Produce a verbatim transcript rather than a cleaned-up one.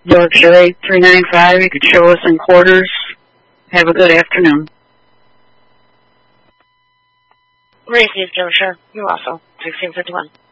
Yorkshire eight three nine five. You could show us in quarters. Have a good afternoon. Received, Yorkshire. You're also sixteen fifty-one.